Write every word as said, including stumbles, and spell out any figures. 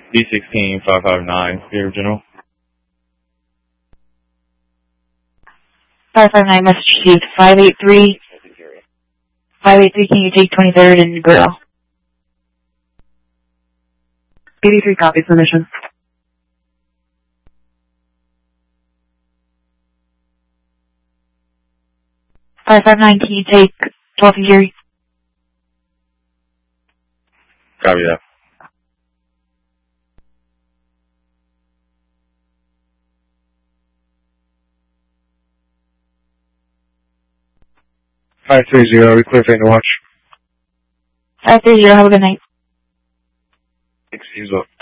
D sixteen five five nine, Spirit General. five five nine, message received. five eight three, five eight three, can you take twenty-third and Grill? eighty-three copies, permission. five five nine, can you take twelfth and Geary? Copy that. five three zero, we clear Fate to watch. five three zero, have a good night. Excuse me.